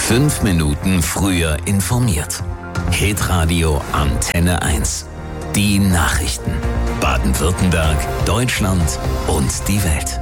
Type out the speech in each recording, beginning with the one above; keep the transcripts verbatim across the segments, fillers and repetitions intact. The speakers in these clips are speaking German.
Fünf Minuten früher informiert. Hitradio Antenne eins. Die Nachrichten. Baden-Württemberg, Deutschland und die Welt.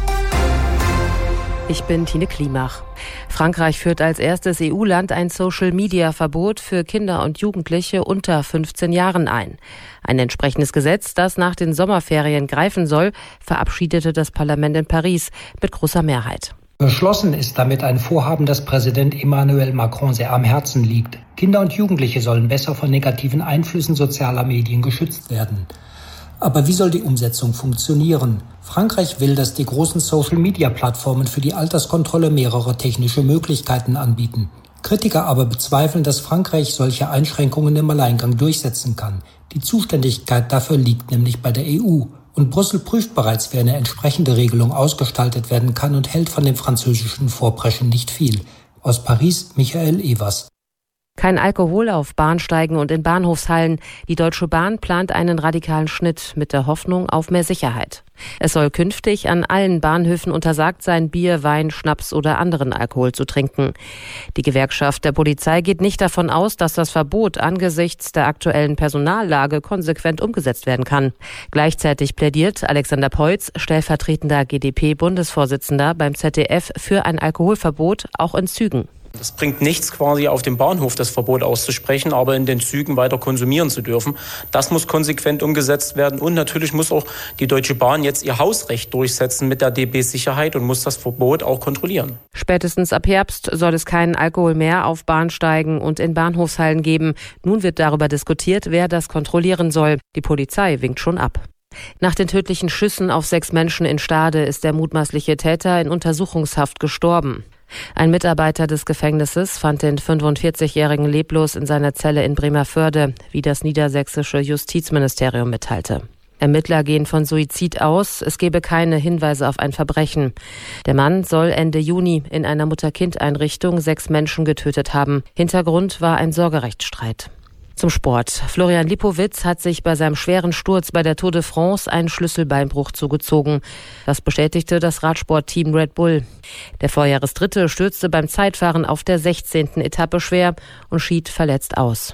Ich bin Tine Klimach. Frankreich führt als erstes E U-Land ein Social-Media-Verbot für Kinder und Jugendliche unter fünfzehn Jahren ein. Ein entsprechendes Gesetz, das nach den Sommerferien greifen soll, verabschiedete das Parlament in Paris mit großer Mehrheit. Beschlossen ist damit ein Vorhaben, das Präsident Emmanuel Macron sehr am Herzen liegt. Kinder und Jugendliche sollen besser von negativen Einflüssen sozialer Medien geschützt werden. Aber wie soll die Umsetzung funktionieren? Frankreich will, dass die großen Social-Media-Plattformen für die Alterskontrolle mehrere technische Möglichkeiten anbieten. Kritiker aber bezweifeln, dass Frankreich solche Einschränkungen im Alleingang durchsetzen kann. Die Zuständigkeit dafür liegt nämlich bei der E U. Und Brüssel prüft bereits, wie eine entsprechende Regelung ausgestaltet werden kann und hält von dem französischen Vorpreschen nicht viel. Aus Paris, Michael Evers. Kein Alkohol auf Bahnsteigen und in Bahnhofshallen. Die Deutsche Bahn plant einen radikalen Schnitt mit der Hoffnung auf mehr Sicherheit. Es soll künftig an allen Bahnhöfen untersagt sein, Bier, Wein, Schnaps oder anderen Alkohol zu trinken. Die Gewerkschaft der Polizei geht nicht davon aus, dass das Verbot angesichts der aktuellen Personallage konsequent umgesetzt werden kann. Gleichzeitig plädiert Alexander Peutz, stellvertretender G d P-Bundesvorsitzender beim Z D F, für ein Alkoholverbot auch in Zügen. Es bringt nichts, quasi auf dem Bahnhof das Verbot auszusprechen, aber in den Zügen weiter konsumieren zu dürfen. Das muss konsequent umgesetzt werden. Und natürlich muss auch die Deutsche Bahn jetzt ihr Hausrecht durchsetzen mit der D B-Sicherheit und muss das Verbot auch kontrollieren. Spätestens ab Herbst soll es keinen Alkohol mehr auf Bahnsteigen und in Bahnhofshallen geben. Nun wird darüber diskutiert, wer das kontrollieren soll. Die Polizei winkt schon ab. Nach den tödlichen Schüssen auf sechs Menschen in Stade ist der mutmaßliche Täter in Untersuchungshaft gestorben. Ein Mitarbeiter des Gefängnisses fand den fünfundvierzigjährigen leblos in seiner Zelle in Bremervörde, wie das niedersächsische Justizministerium mitteilte. Ermittler gehen von Suizid aus, es gebe keine Hinweise auf ein Verbrechen. Der Mann soll Ende Juni in einer Mutter-Kind-Einrichtung sechs Menschen getötet haben. Hintergrund war ein Sorgerechtsstreit. Zum Sport. Florian Lipowitz hat sich bei seinem schweren Sturz bei der Tour de France einen Schlüsselbeinbruch zugezogen. Das bestätigte das Radsportteam Red Bull. Der Vorjahresdritte stürzte beim Zeitfahren auf der sechzehnten Etappe schwer und schied verletzt aus.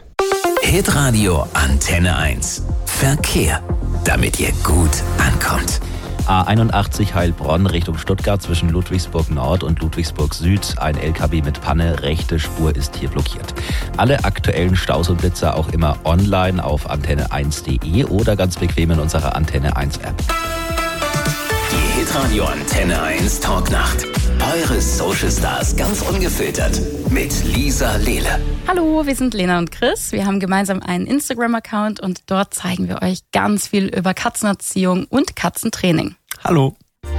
Hitradio Antenne eins. Verkehr, damit ihr gut ankommt. A einundachtzig Heilbronn Richtung Stuttgart zwischen Ludwigsburg Nord und Ludwigsburg Süd. Ein L K W mit Panne, rechte Spur ist hier blockiert. Alle aktuellen Staus und Blitzer auch immer online auf antenne eins punkt de oder ganz bequem in unserer Antenne eins App. Die Hitradio Antenne eins Talknacht. Eure Social Stars ganz ungefiltert mit Lisa Lehle. Hallo, wir sind Lena und Chris. Wir haben gemeinsam einen Instagram-Account und dort zeigen wir euch ganz viel über Katzenerziehung und Katzentraining. Hallo.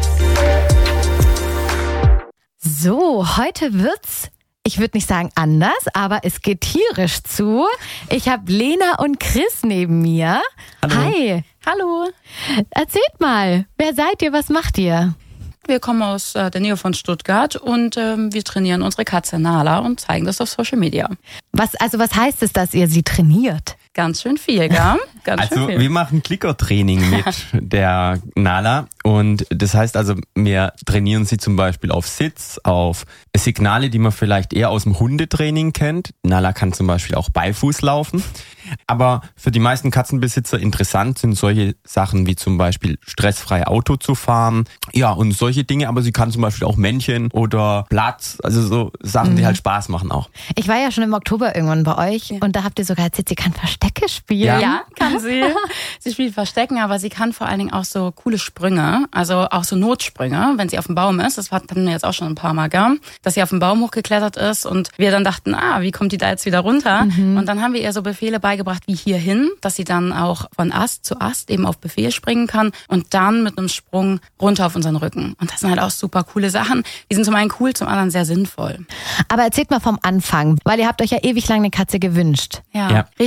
So, heute wird's, ich würde nicht sagen anders, aber es geht tierisch zu. Ich habe Lena und Chris neben mir. Hallo. Hi. Hallo. Erzählt mal, wer seid ihr, was macht ihr? Wir kommen aus äh, der Nähe von Stuttgart und ähm, wir trainieren unsere Katze Nala und zeigen das auf Social Media. Was, also was heißt es, dass ihr sie trainiert? Ganz schön viel, gell? Ganz also schön viel. Wir machen Clicker-Training mit der Nala und das heißt also, wir trainieren sie zum Beispiel auf Sitz, auf Signale, die man vielleicht eher aus dem Hundetraining kennt. Nala kann zum Beispiel auch Beifuß laufen. Aber für die meisten Katzenbesitzer interessant sind solche Sachen wie zum Beispiel stressfrei Auto zu fahren. Ja, und solche Dinge, aber sie kann zum Beispiel auch Männchen oder Platz, also so Sachen, mhm. die halt Spaß machen auch. Ich war ja schon im Oktober irgendwann bei euch ja. und da habt ihr sogar erzählt, sie kann Verstecke spielen. Ja, ja kann sie. Sie spielt Verstecken, aber sie kann vor allen Dingen auch so coole Sprünge, also auch so Notsprünge, wenn sie auf dem Baum ist. Das hatten wir jetzt auch schon ein paar Mal, gell? Dass sie auf dem Baum hochgeklettert ist und wir dann dachten, ah, wie kommt die da jetzt wieder runter? Mhm. Und dann haben wir ihr so Befehle beigebracht wie hierhin, dass sie dann auch von Ast zu Ast eben auf Befehl springen kann und dann mit einem Sprung runter auf unseren Rücken. Und das sind halt auch super coole Sachen. Die sind zum einen cool, zum anderen sehr sinnvoll. Aber erzählt mal vom Anfang, weil ihr habt euch ja ewig lang eine Katze gewünscht. Ja, ja. richtig lang.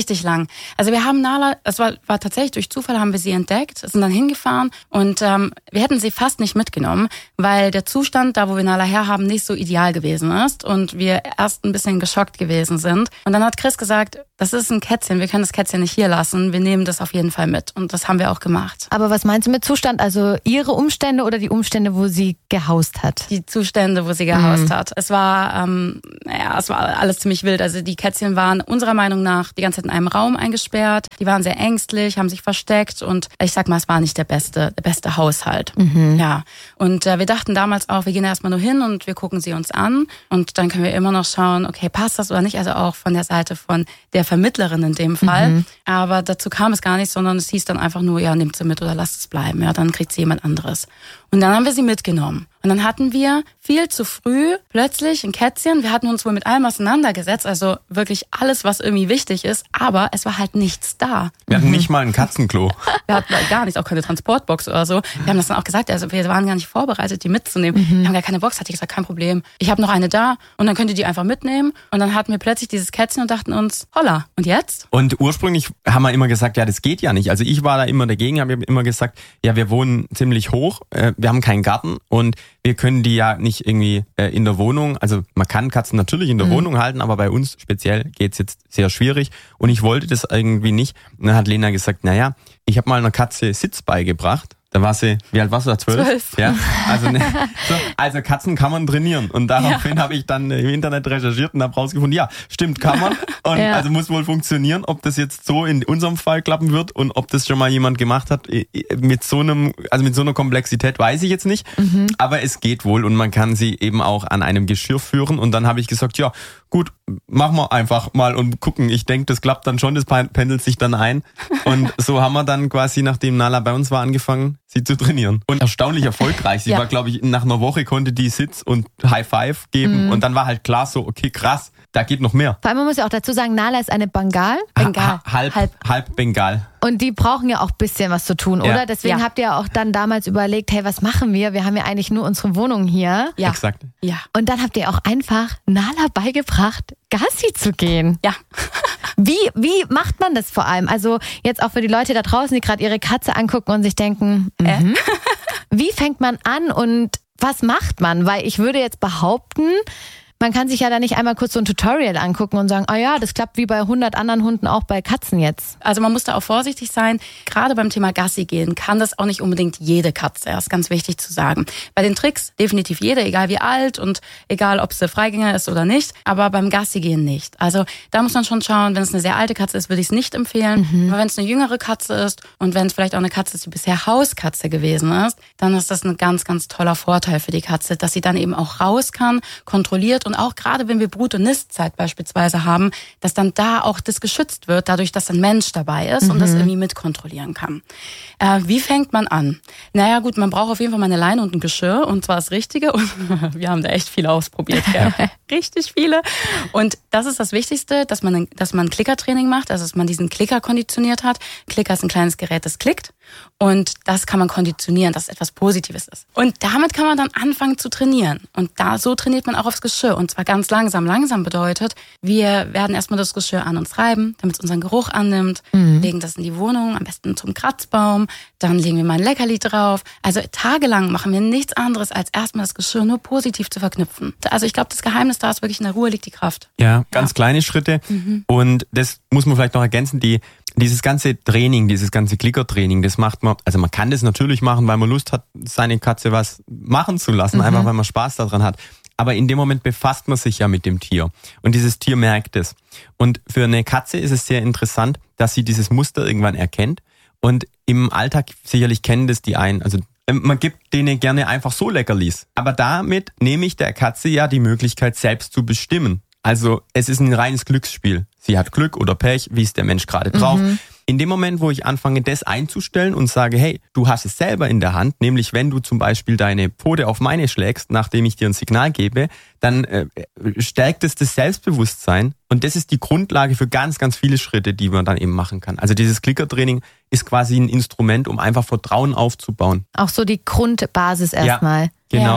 Also wir haben Nala, es war, war tatsächlich durch Zufall, haben wir sie entdeckt, sind dann hingefahren und ähm, wir hätten sie fast nicht mitgenommen, weil der Zustand, da wo wir Nala herhaben, nicht so ideal gewesen ist und wir erst ein bisschen geschockt gewesen sind. Und dann hat Chris gesagt, das ist ein Kätzchen, wir können das Kätzchen nicht hier lassen, wir nehmen das auf jeden Fall mit. Und das haben wir auch gemacht. Aber was meinst du mit Zustand? Also ihre Umstände oder die Umstände, wo sie gehaust hat? Die Zustände, wo sie gehaust mhm. hat. Es war, ähm, naja, es war alles ziemlich wild. Also die Kätzchen waren unserer Meinung nach die ganze Zeit in einem Raum eingesperrt. Die waren sehr ängstlich, haben sich versteckt und ich sag mal, es war nicht der beste, der beste Haushalt. Mhm. Ja. Und äh, wir dachten damals auch, wir gehen erstmal nur hin und wir gucken sie uns an und dann können wir immer noch schauen, okay, passt das oder nicht? Also auch von der Seite von der Vermittlerin in dem Fall. Mhm. Aber dazu kam es gar nicht, sondern es hieß dann einfach nur, ja, nimmt sie mit oder lasst es bleiben. Ja, dann kriegt sie jemand anderes. Und dann haben wir sie mitgenommen. Und dann hatten wir viel zu früh plötzlich ein Kätzchen. Wir hatten uns wohl mit allem auseinandergesetzt, also wirklich alles, was irgendwie wichtig ist, aber es war halt nichts da. Wir hatten nicht mal ein Katzenklo. Wir hatten gar nichts, auch keine Transportbox oder so. Wir haben das dann auch gesagt, also wir waren gar nicht vorbereitet, die mitzunehmen. Mhm. Wir haben gar keine Box, hatte ich gesagt, kein Problem. Ich habe noch eine da und dann könnt ihr die einfach mitnehmen. Und dann hatten wir plötzlich dieses Kätzchen und dachten uns, holla, und jetzt? Und ursprünglich haben wir immer gesagt, ja, das geht ja nicht. Also ich war da immer dagegen, habe immer gesagt, ja, wir wohnen ziemlich hoch, wir haben keinen Garten und wir können die ja nicht irgendwie äh, in der Wohnung, also man kann Katzen natürlich in der mhm. Wohnung halten, aber bei uns speziell geht's jetzt sehr schwierig und ich wollte das irgendwie nicht. Und dann hat Lena gesagt, naja, ich habe mal einer Katze Sitz beigebracht. Da war sie, wie alt warst du da? Zwölf? Zwölf. Ja, also, ne, so, also Katzen kann man trainieren. Und daraufhin ja. habe ich dann im Internet recherchiert und habe rausgefunden, ja, stimmt, kann man. Und ja. also muss wohl funktionieren. Ob das jetzt so in unserem Fall klappen wird und ob das schon mal jemand gemacht hat, mit so einem, also mit so einer Komplexität, weiß ich jetzt nicht. Mhm. Aber es geht wohl und man kann sie eben auch an einem Geschirr führen. Und dann habe ich gesagt, ja, gut, machen wir einfach mal und gucken. Ich denke, das klappt dann schon, das pendelt sich dann ein. Und so haben wir dann quasi, nachdem Nala bei uns war, angefangen, sie zu trainieren. Und erstaunlich erfolgreich. Sie ja. war, glaube ich, nach einer Woche konnte die Sitz und High Five geben. Mhm. Und dann war halt klar so, okay, krass, da geht noch mehr. Vor allem, man muss ja auch dazu sagen, Nala ist eine Bengal. Bengal. Ha, halb, halb. halb Bengal. Und die brauchen ja auch ein bisschen was zu tun, ja. oder? Deswegen ja. habt ihr auch dann damals überlegt, hey, was machen wir? Wir haben ja eigentlich nur unsere Wohnung hier. Ja. Exakt. Ja. Und dann habt ihr auch einfach Nala beigebracht, Gassi zu gehen. Ja. Wie, wie macht man das vor allem? Also jetzt auch für die Leute da draußen, die gerade ihre Katze angucken und sich denken, äh? mhm. Wie fängt man an und was macht man? Weil ich würde jetzt behaupten, man kann sich ja da nicht einmal kurz so ein Tutorial angucken und sagen, ah ja, das klappt wie bei hundert anderen Hunden auch bei Katzen jetzt. Also man muss da auch vorsichtig sein. Gerade beim Thema Gassi gehen kann das auch nicht unbedingt jede Katze. Das ist ganz wichtig zu sagen. Bei den Tricks definitiv jede, egal wie alt und egal, ob sie Freigänger ist oder nicht. Aber beim Gassi gehen nicht. Also da muss man schon schauen, wenn es eine sehr alte Katze ist, würde ich es nicht empfehlen. Mhm. Aber wenn es eine jüngere Katze ist und wenn es vielleicht auch eine Katze ist, die bisher Hauskatze gewesen ist, dann ist das ein ganz, ganz toller Vorteil für die Katze, dass sie dann eben auch raus kann, kontrolliert. Und auch gerade, wenn wir Brut- und Nistzeit beispielsweise haben, dass dann da auch das geschützt wird, dadurch, dass ein Mensch dabei ist mhm. und das irgendwie mitkontrollieren kann. Äh, wie fängt man an? Naja gut, man braucht auf jeden Fall mal eine Leine und ein Geschirr und zwar das Richtige. Und wir haben da echt viele ausprobiert. Ja. Richtig viele. Und das ist das Wichtigste, dass man, dass man ein Klickertraining macht, also dass man diesen Klicker konditioniert hat. Klicker ist ein kleines Gerät, das klickt. Und das kann man konditionieren, dass es etwas Positives ist. Und damit kann man dann anfangen zu trainieren. Und da so trainiert man auch aufs Geschirr. Und zwar ganz langsam. Langsam bedeutet, wir werden erstmal das Geschirr an uns reiben, damit es unseren Geruch annimmt. Mhm. Legen das in die Wohnung, am besten zum Kratzbaum. Dann legen wir mal ein Leckerli drauf. Also tagelang machen wir nichts anderes, als erstmal das Geschirr nur positiv zu verknüpfen. Also ich glaube, das Geheimnis da ist wirklich, in der Ruhe liegt die Kraft. Ja, ganz ja. kleine Schritte. Mhm. Und das muss man vielleicht noch ergänzen, die Dieses ganze Training, dieses ganze Klickertraining, das macht man, also man kann das natürlich machen, weil man Lust hat, seine Katze was machen zu lassen, mhm. einfach weil man Spaß daran hat. Aber in dem Moment befasst man sich ja mit dem Tier und dieses Tier merkt es. Und für eine Katze ist es sehr interessant, dass sie dieses Muster irgendwann erkennt und im Alltag sicherlich kennen das die einen, also man gibt denen gerne einfach so Leckerlis. Aber damit nehme ich der Katze ja die Möglichkeit, selbst zu bestimmen. Also es ist ein reines Glücksspiel. Sie hat Glück oder Pech, wie ist der Mensch gerade drauf. Mhm. In dem Moment, wo ich anfange, das einzustellen und sage, hey, du hast es selber in der Hand, nämlich wenn du zum Beispiel deine Pfote auf meine schlägst, nachdem ich dir ein Signal gebe, dann äh, stärkt es das Selbstbewusstsein und das ist die Grundlage für ganz, ganz viele Schritte, die man dann eben machen kann. Also dieses Klickertraining ist quasi ein Instrument, um einfach Vertrauen aufzubauen. Auch so die Grundbasis erstmal. Ja, genau. Ja.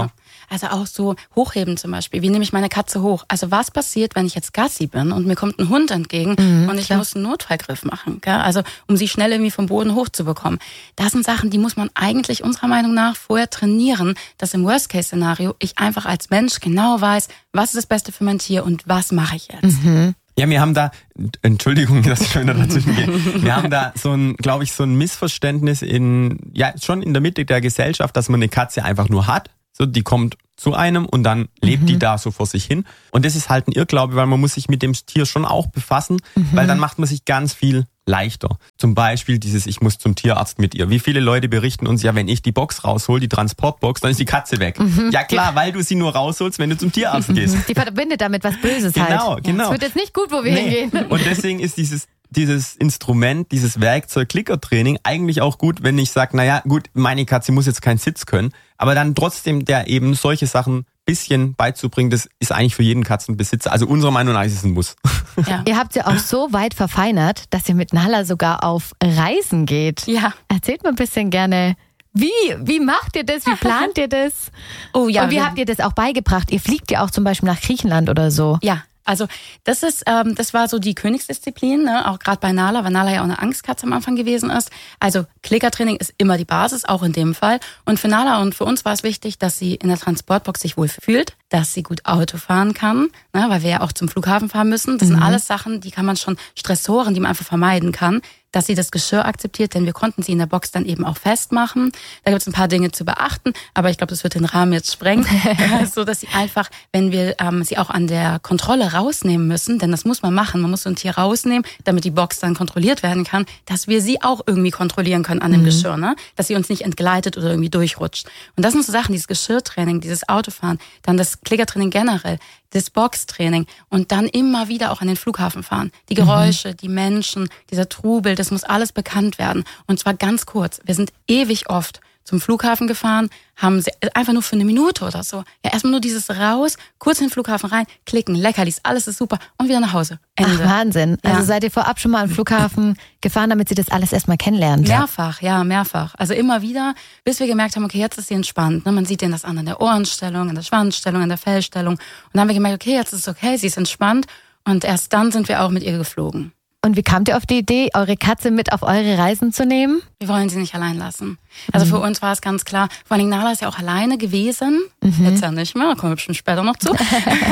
Also auch so hochheben zum Beispiel. Wie nehme ich meine Katze hoch? Also was passiert, wenn ich jetzt Gassi bin und mir kommt ein Hund entgegen mhm, und ich klar. muss einen Notfallgriff machen? Gell? Also um sie schnell irgendwie vom Boden hochzubekommen. Das sind Sachen, die muss man eigentlich unserer Meinung nach vorher trainieren, dass im Worst-Case-Szenario ich einfach als Mensch genau weiß, was ist das Beste für mein Tier und was mache ich jetzt. Mhm. Ja, wir haben da, Entschuldigung, dass ich schon wieder dazwischen gehe. Wir haben da so ein, glaube ich, so ein Missverständnis in, ja, schon in der Mitte der Gesellschaft, dass man eine Katze einfach nur hat. So, die kommt zu einem und dann lebt mhm. die da so vor sich hin. Und das ist halt ein Irrglaube, weil man muss sich mit dem Tier schon auch befassen, mhm. weil dann macht man sich ganz viel leichter. Zum Beispiel dieses, ich muss zum Tierarzt mit ihr. Wie viele Leute berichten uns, ja, wenn ich die Box raushol, die Transportbox, dann ist die Katze weg. Mhm. Ja klar, weil du sie nur rausholst, wenn du zum Tierarzt gehst. Die verbindet damit was Böses genau, halt. Genau, genau. Es wird jetzt nicht gut, wo wir nee. hingehen. Und deswegen ist dieses dieses Instrument, dieses Werkzeug Klickertraining eigentlich auch gut, wenn ich sage, naja, gut, meine Katze muss jetzt keinen Sitz können, aber dann trotzdem der eben solche Sachen bisschen beizubringen, das ist eigentlich für jeden Katzenbesitzer, also unserer Meinung nach ist es ein Muss. Ja. Ihr habt ja auch so weit verfeinert, dass ihr mit Nala sogar auf Reisen geht. Ja. Erzählt mal ein bisschen gerne, wie, wie macht ihr das, wie plant ihr das? Oh ja. Und wie ja. habt ihr das auch beigebracht? Ihr fliegt ja auch zum Beispiel nach Griechenland oder so. Ja. Also das ist, ähm, das war so die Königsdisziplin, ne? Auch gerade bei Nala, weil Nala ja auch eine Angstkatze am Anfang gewesen ist. Also Klickertraining ist immer die Basis, auch in dem Fall. Und für Nala und für uns war es wichtig, dass sie in der Transportbox sich wohl fühlt, dass sie gut Auto fahren kann, ne? Weil wir ja auch zum Flughafen fahren müssen. Das mhm. sind alles Sachen, die kann man schon, Stressoren, die man einfach vermeiden kann. Dass sie das Geschirr akzeptiert, denn wir konnten sie in der Box dann eben auch festmachen. Da gibt es ein paar Dinge zu beachten, aber ich glaube, das wird den Rahmen jetzt sprengen. So dass sie einfach, wenn wir ähm, sie auch an der Kontrolle rausnehmen müssen, denn das muss man machen, man muss so ein Tier rausnehmen, damit die Box dann kontrolliert werden kann, dass wir sie auch irgendwie kontrollieren können an dem mhm. Geschirr, ne? Dass sie uns nicht entgleitet oder irgendwie durchrutscht. Und das sind so Sachen, dieses Geschirrtraining, dieses Autofahren, dann das Klickertraining generell, das Boxtraining und dann immer wieder auch an den Flughafen fahren. Die Geräusche, mhm. die Menschen, dieser Trubel, das muss alles bekannt werden. Und zwar ganz kurz. Wir sind ewig oft zum Flughafen gefahren, haben sie einfach nur für eine Minute oder so. Ja, erstmal nur dieses raus, kurz in den Flughafen rein, klicken, Leckerlis, alles ist super und wieder nach Hause. Ende. Ach, Wahnsinn. Ja. Also seid ihr vorab schon mal am Flughafen gefahren, damit sie das alles erstmal kennenlernt? Mehrfach, ja, mehrfach. Also immer wieder, bis wir gemerkt haben, okay, jetzt ist sie entspannt. Man sieht denen das an, an der Ohrenstellung, an der Schwanzstellung, an der Fellstellung. Und dann haben wir gemerkt, okay, jetzt ist es okay, sie ist entspannt. Und erst dann sind wir auch mit ihr geflogen. Und wie kamt ihr auf die Idee, eure Katze mit auf eure Reisen zu nehmen? Wir wollen sie nicht allein lassen. Also für uns war es ganz klar, vor allem Nala ist ja auch alleine gewesen. Mhm. Jetzt ja nicht mehr, da kommen wir bestimmt später noch zu.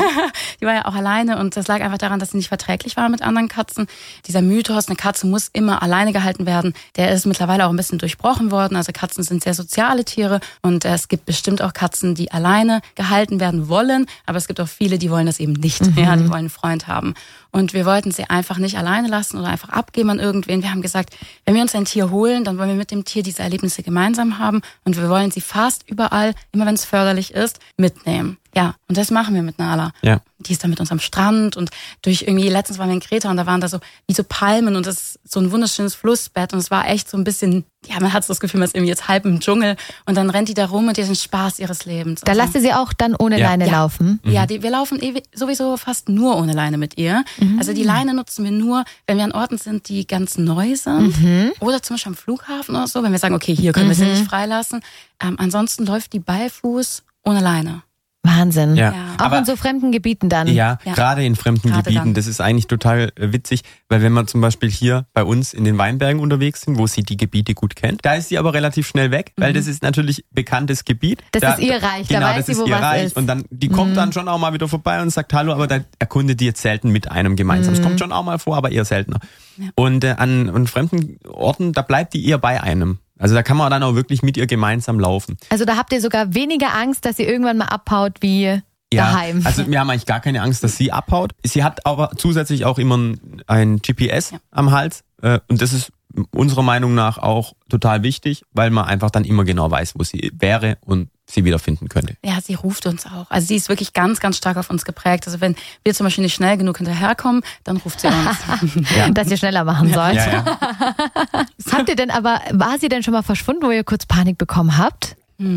Die war ja auch alleine und das lag einfach daran, dass sie nicht verträglich war mit anderen Katzen. Dieser Mythos, eine Katze muss immer alleine gehalten werden, der ist mittlerweile auch ein bisschen durchbrochen worden. Also Katzen sind sehr soziale Tiere und es gibt bestimmt auch Katzen, die alleine gehalten werden wollen, aber es gibt auch viele, die wollen das eben nicht. Mhm. Ja, die wollen einen Freund haben. Und wir wollten sie einfach nicht alleine lassen oder einfach abgeben an irgendwen. Wir haben gesagt, wenn wir uns ein Tier holen, dann wollen wir mit dem Tier diese Erlebnisse gemeinsam haben und wir wollen sie fast überall, immer wenn es förderlich ist, mitnehmen. Ja, und das machen wir mit Nala. Ja. Die ist dann mit uns am Strand und durch irgendwie, letztens waren wir in Kreta und da waren da so wie so Palmen und das ist so ein wunderschönes Flussbett und es war echt so ein bisschen, ja, man hat so das Gefühl, man ist irgendwie jetzt halb im Dschungel und dann rennt die da rum und die hat den Spaß ihres Lebens. Da also, lasst ihr sie auch dann ohne ja. Leine ja. laufen? Mhm. Ja, die, wir laufen ewig, sowieso fast nur ohne Leine mit ihr. Mhm. Also die Leine nutzen wir nur, wenn wir an Orten sind, die ganz neu sind mhm. oder zum Beispiel am Flughafen oder so, wenn wir sagen, okay, hier können wir sie nicht freilassen. Ähm, ansonsten läuft die beifuß ohne Leine. Wahnsinn. Ja. Ja. Auch aber in so fremden Gebieten dann. Ja, ja. gerade in fremden gerade Gebieten. Dann. Das ist eigentlich total witzig, weil wenn man zum Beispiel hier bei uns in den Weinbergen unterwegs sind, wo sie die Gebiete gut kennt, da ist sie aber relativ schnell weg, weil mhm. das ist natürlich bekanntes Gebiet. Das da, ist ihr Reich, genau, da weiß das sie, ist wo ihr was Reich. ist. Und dann, die kommt mhm. dann schon auch mal wieder vorbei und sagt Hallo, aber da erkundet die jetzt selten mit einem gemeinsam. Es mhm. kommt schon auch mal vor, aber eher seltener. Ja. Und äh, an, an fremden Orten, da bleibt die eher bei einem. Also da kann man dann auch wirklich mit ihr gemeinsam laufen. Also da habt ihr sogar weniger Angst, dass sie irgendwann mal abhaut wie ja, daheim. Also wir haben eigentlich gar keine Angst, dass sie abhaut. Sie hat aber zusätzlich auch immer ein, ein G P S ja. am Hals. Äh, und das ist unserer Meinung nach auch total wichtig, weil man einfach dann immer genau weiß, wo sie wäre und sie wiederfinden könnte. Ja, sie ruft uns auch. Also sie ist wirklich ganz, ganz stark auf uns geprägt. Also wenn wir zum Beispiel nicht schnell genug hinterherkommen, dann ruft sie uns. Ja. Dass ihr schneller machen sollt. Ja, ja. Habt ihr denn aber, war sie denn schon mal verschwunden, wo ihr kurz Panik bekommen habt?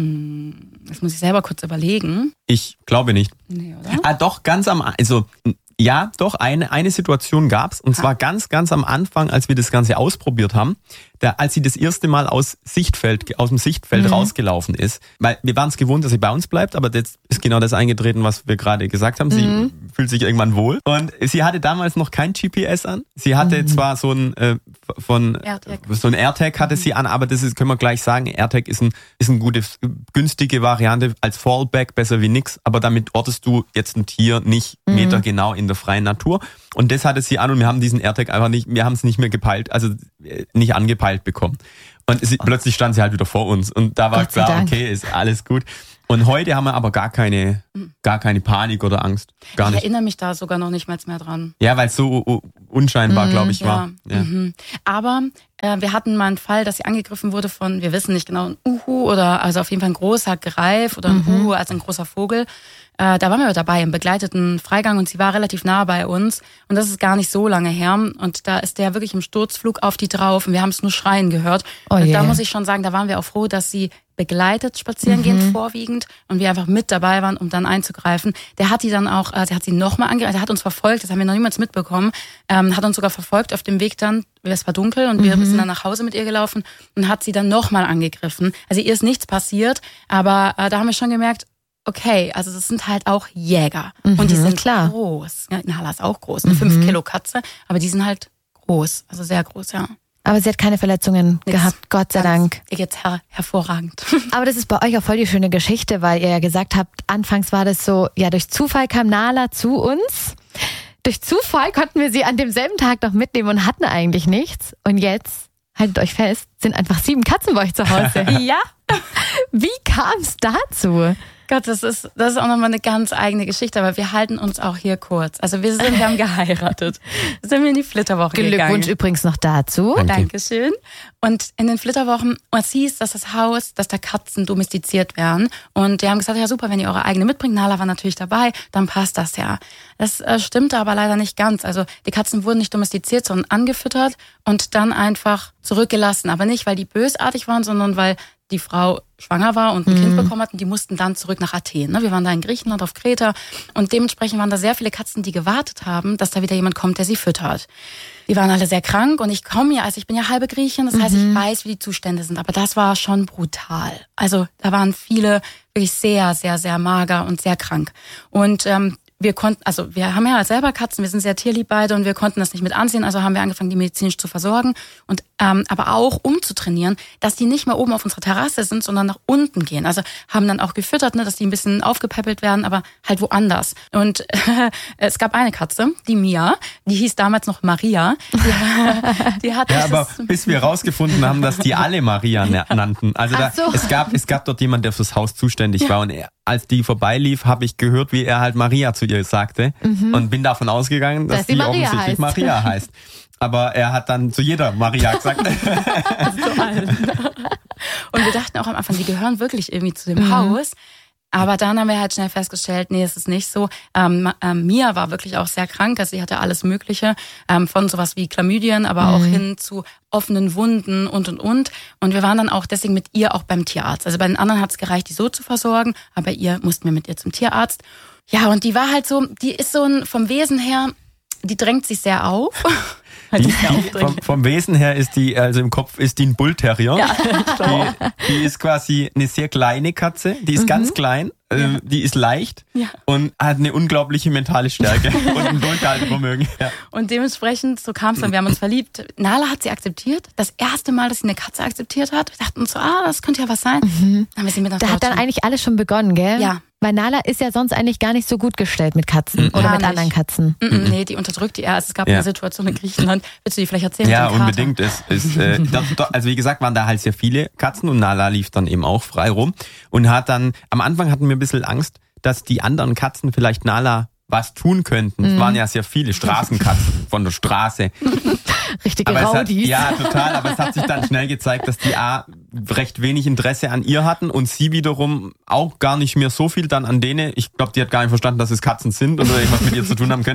Hm, das muss ich selber kurz überlegen. Ich glaube nicht. Nee, oder? Ah, doch, ganz am, also, ja, doch, eine, eine Situation gab's. Und zwar ah. ganz, ganz am Anfang, als wir das Ganze ausprobiert haben. da, als sie das erste Mal aus Sichtfeld, aus dem Sichtfeld mhm. rausgelaufen ist, weil wir waren es gewohnt, dass sie bei uns bleibt, aber jetzt ist genau das eingetreten, was wir gerade gesagt haben. Sie mhm. fühlt sich irgendwann wohl. Und sie hatte damals noch kein G P S an. Sie hatte mhm. zwar so ein äh, von AirTag. so ein AirTag hatte mhm. sie an, aber das ist, können wir gleich sagen, AirTag ist ein ist eine gute, günstige Variante als Fallback, besser wie nix, aber damit ortest du jetzt ein Tier nicht mhm. metergenau in der freien Natur. Und das hatte sie an und wir haben diesen AirTag einfach nicht, wir haben es nicht mehr gepeilt, also nicht angepeilt bekommen. Und sie, oh. plötzlich stand sie halt wieder vor uns und da war klar, Dank. okay, ist alles gut. Und heute haben wir aber gar keine, gar keine Panik oder Angst. Gar ich nicht. erinnere mich da sogar noch nicht mal mehr dran. Ja, weil es so unscheinbar, mhm, glaube ich, ja. war. Ja. Mhm. Aber äh, wir hatten mal einen Fall, dass sie angegriffen wurde von, wir wissen nicht genau, ein Uhu oder also auf jeden Fall ein großer Greif oder ein mhm. Uhu, also ein großer Vogel. Äh, da waren wir dabei im begleiteten Freigang und sie war relativ nah bei uns und das ist gar nicht so lange her und da ist der wirklich im Sturzflug auf die drauf und wir haben es nur schreien gehört. Oh und da muss ich schon sagen, da waren wir auch froh, dass sie begleitet spazieren gehen, mhm. vorwiegend und wir einfach mit dabei waren, um dann einzugreifen. Der hat die dann auch, äh, der hat sie nochmal angegriffen, der hat uns verfolgt, das haben wir noch niemals mitbekommen, ähm, hat uns sogar verfolgt auf dem Weg dann, es war dunkel und wir mhm. sind dann nach Hause mit ihr gelaufen und hat sie dann nochmal angegriffen. Also ihr ist nichts passiert, aber äh, da haben wir schon gemerkt, okay, also das sind halt auch Jäger. Mhm, und die sind klar. groß. Ja, Nala ist auch groß, eine fünf Kilo Katze, aber die sind halt groß, also sehr groß, ja. Aber sie hat keine Verletzungen Nichts. gehabt, Gott sei Dank. Ihr geht's her- hervorragend. Aber das ist bei euch auch voll die schöne Geschichte, weil ihr ja gesagt habt, anfangs war das so, ja, durch Zufall kam Nala zu uns. Durch Zufall konnten wir sie an demselben Tag noch mitnehmen und hatten eigentlich nichts. Und jetzt, haltet euch fest, sind einfach sieben Katzen bei euch zu Hause. Ja. Wie kam es dazu? Gott, das ist, das ist auch nochmal eine ganz eigene Geschichte, aber wir halten uns auch hier kurz. Also wir sind, wir haben geheiratet. Sind wir in die Flitterwoche gegangen. Glückwunsch übrigens noch dazu. Danke. Dankeschön. Und in den Flitterwochen, es hieß, dass das Haus, dass da Katzen domestiziert werden. Und die haben gesagt, ja super, wenn ihr eure eigene mitbringt, Nala war natürlich dabei, dann passt das ja. Das äh, stimmte aber leider nicht ganz. Also die Katzen wurden nicht domestiziert, sondern angefüttert und dann einfach zurückgelassen. Aber nicht, weil die bösartig waren, sondern weil die Frau schwanger war und ein mhm. Kind bekommen hat und die mussten dann zurück nach Athen. Wir waren da in Griechenland auf Kreta und dementsprechend waren da sehr viele Katzen, die gewartet haben, dass da wieder jemand kommt, der sie füttert. Die waren alle sehr krank und ich komme ja, also ich bin ja halbe Griechin, das heißt, mhm. ich weiß, wie die Zustände sind, aber das war schon brutal. Also da waren viele wirklich sehr, sehr, sehr mager und sehr krank. Und ähm, wir konnten, also wir haben ja selber Katzen, wir sind sehr tierlieb beide und wir konnten das nicht mit ansehen, also haben wir angefangen, die medizinisch zu versorgen und ähm, aber auch umzutrainieren, dass die nicht mehr oben auf unserer Terrasse sind, sondern nach unten gehen. Also haben dann auch gefüttert, ne, dass die ein bisschen aufgepäppelt werden, aber halt woanders. Und äh, es gab eine Katze, die Mia, die hieß damals noch Maria. Die, die hat ja, aber bis wir rausgefunden haben, dass die alle Maria nannten. Also da, so. es gab es gab dort jemand, der fürs Haus zuständig ja. war und er, als die vorbeilief, habe ich gehört, wie er halt Maria zu ihr sagte mhm. und bin davon ausgegangen, dass, dass die, die offensichtlich heißt. Maria heißt. Aber er hat dann zu jeder Maria gesagt. Zu allen. Und wir dachten auch am Anfang, die gehören wirklich irgendwie zu dem mhm. Haus. Aber dann haben wir halt schnell festgestellt, nee, es ist nicht so. Ähm, ähm, Mia war wirklich auch sehr krank, also sie hatte alles Mögliche, ähm, von sowas wie Chlamydien, aber mhm. auch hin zu offenen Wunden und, und, und. Und wir waren dann auch deswegen mit ihr auch beim Tierarzt. Also bei den anderen hat es gereicht, die so zu versorgen, aber bei ihr mussten wir mit ihr zum Tierarzt. Ja, und die war halt so, die ist so ein, vom Wesen her, die drängt sich sehr auf. Die, die, vom, vom Wesen her ist die, also im Kopf ist die ein Bullterrier. Ja, die, die ist quasi eine sehr kleine Katze, die ist mhm. ganz klein, äh, ja. die ist leicht ja. und hat eine unglaubliche mentale Stärke und ein Durchhaltevermögen. Ja. Und dementsprechend, so kam es dann, wir haben uns verliebt. Nala hat sie akzeptiert, das erste Mal, dass sie eine Katze akzeptiert hat. Wir dachten uns so, ah, das könnte ja was sein. Mhm. Dann haben wir sie mit nach Da hat dann eigentlich alles schon begonnen, gell? Ja. Weil Nala ist ja sonst eigentlich gar nicht so gut gestellt mit Katzen mhm. oder Gar mit nicht. anderen Katzen. Mhm. Nee, die unterdrückt die eher. Also es gab ja. eine Situation in Griechenland. Willst du die vielleicht erzählen? Ja, unbedingt. Es ist, äh, das, also wie gesagt, waren da halt sehr viele Katzen und Nala lief dann eben auch frei rum und hat dann, am Anfang hatten wir ein bisschen Angst, dass die anderen Katzen vielleicht Nala was tun könnten. Es mhm. waren ja sehr viele Straßenkatzen von der Straße. Richtige aber Raudis. Hat, ja, total. Aber es hat sich dann schnell gezeigt, dass die A recht wenig Interesse an ihr hatten und sie wiederum auch gar nicht mehr so viel dann an denen. Ich glaube, die hat gar nicht verstanden, dass es Katzen sind oder irgendwas mit ihr zu tun haben könne.